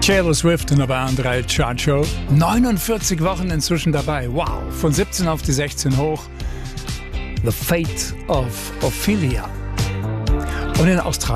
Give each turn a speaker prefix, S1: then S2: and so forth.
S1: Taylor Swift in der Bayern 3 Chartshow. 49 Wochen inzwischen dabei. Wow, von 17 auf die 16 hoch. The Fate of Ophelia. Und in Australien